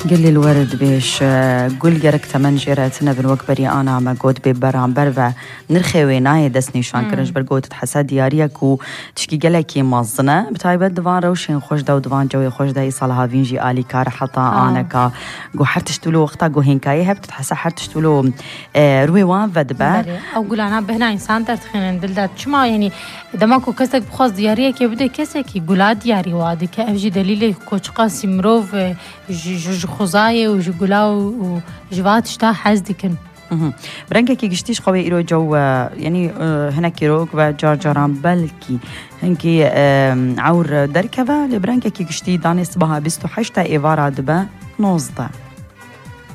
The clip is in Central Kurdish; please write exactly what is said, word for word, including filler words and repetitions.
قل لي الورد بيش قل جرك تمن جيراتنا بالوكبري أنا ما قود ببرام بربع نرخي ويناي دسني شان كرنج برقود تحسا دياريك و تشكي قلكي مازنة بتايبة دوان روشين خوش دو دوان جوي خوش داي صالها فينجي آلي كار حتى أنا كا قو حرتشتولو وقتا قو هنكاي هب تتحسا حرتشتولو روي وان فدبا أو قول أنا بهنا إنسان ترتخين بلدات شما يعني دماغو كسك بخواست دياريك يبدأ كسك يقولات دياري وادي كأفجي دليل كوش قاسي مروف ج خزاي وجولاو وجوات شتا حزدكن برانكا كي قشتيش قوي إيرو جو يعني هنا كيروك وجار جاران بلكي هنكي عور دركبة لبرانكا كي قشتي داني صباها بستو حشتا إيفارا دبا نوزدا